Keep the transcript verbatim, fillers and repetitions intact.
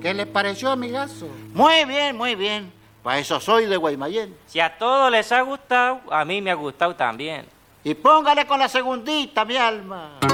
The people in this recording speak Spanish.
¿Qué les pareció, amigazo? Muy bien, muy bien. Para eso soy de Guaymallén. Si a todos les ha gustado, a mí me ha gustado también. Y póngale con la segundita, mi alma.